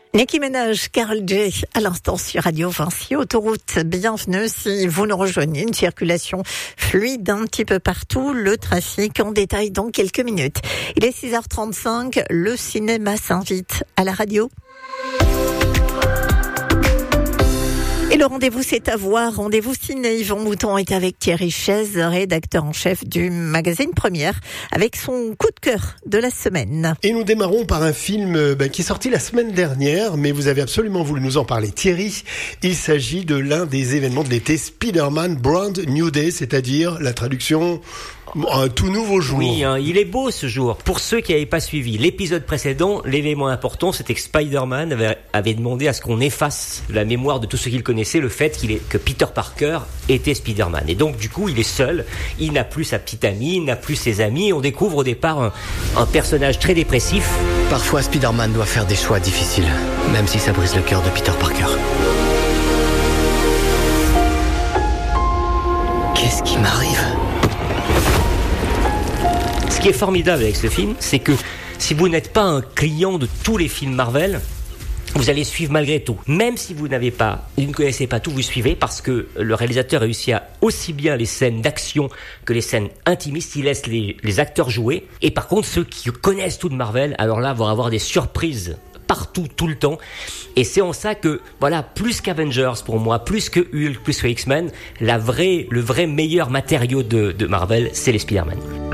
Nicki Minaj, Karol J, à l'instant sur Radio Vinci Autoroute. Bienvenue si vous nous rejoignez. Une circulation fluide un petit peu partout. Le trafic en détail dans quelques minutes. Il est 6h35. Le cinéma s'invite à la radio. Et le rendez-vous, c'est à voir. Rendez-vous ciné. Yvon Mouton est avec Thierry Chaise, rédacteur en chef du magazine Première, avec son coup de cœur de la semaine. Et nous démarrons par un film qui est sorti la semaine dernière, mais vous avez absolument voulu nous en parler. Thierry, il s'agit de l'un des événements de l'été, Spider-Man Brand New Day, c'est-à-dire la traduction... un tout nouveau jour. Oui, il est beau ce jour. Pour ceux qui n'avaient pas suivi l'épisode précédent, l'élément important, c'était que Spider-Man avait demandé à ce qu'on efface de la mémoire de tous ceux qu'il connaissait le fait que Peter Parker était Spider-Man. Et donc, du coup, il est seul. Il n'a plus sa petite amie, il n'a plus ses amis. On découvre au départ un personnage très dépressif. Parfois, Spider-Man doit faire des choix difficiles, même si ça brise le cœur de Peter Parker. Qu'est-ce qui m'arrive ? Ce qui est formidable avec ce film, c'est que si vous n'êtes pas un client de tous les films Marvel, vous allez suivre malgré tout. Même si vous ne connaissez pas tout, vous suivez parce que le réalisateur réussit à aussi bien les scènes d'action que les scènes intimistes. Il laisse les acteurs jouer. Et par contre, ceux qui connaissent tout de Marvel, alors là, vont avoir des surprises partout, tout le temps. Et c'est en ça que, voilà, plus qu'Avengers pour moi, plus que Hulk, plus que X-Men, le vrai meilleur matériau de Marvel, c'est les Spider-Man.